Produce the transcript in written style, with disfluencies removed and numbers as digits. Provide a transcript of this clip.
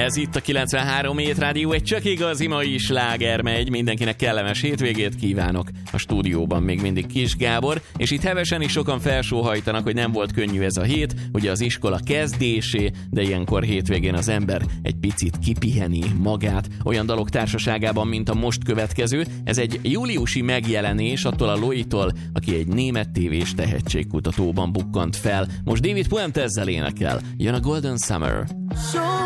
Ez itt a 93 Hét Rádió, egy csak igazi mai sláger megy. Mindenkinek kellemes hétvégét kívánok. A stúdióban még mindig Kis Gábor, és itt hevesen is sokan felsóhajtanak, hogy nem volt könnyű ez a hét, ugye az iskola kezdésé, de ilyenkor hétvégén az ember egy picit kipiheni magát olyan dalok társaságában, mint a most következő. Ez egy júliusi megjelenés attól a Loitól, aki egy német tévés tehetségkutatóban bukkant fel. Most David Puente ezzel énekel. Jön a Golden Summer.